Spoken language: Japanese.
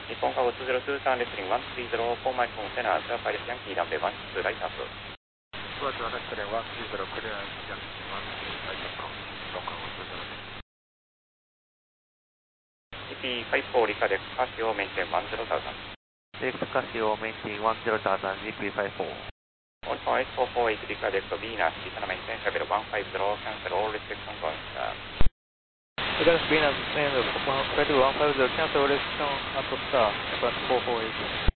日本貨物023レスリング130フォーマイコンテナーズアパイレスヤンキーランベイ162ライトアップ。 Roger, next heading 130 clearance Yankee 162 right approach. Local 208. GP54 リカデックカシオメンテン10,000。 Dex Casio maintain 10,000 GP54. 1.8448 リカデックビーナス、リサナメンテンレベル150、cancel all restriction points. Vegas Venus, Flight 150, cancel restriction at star, 448.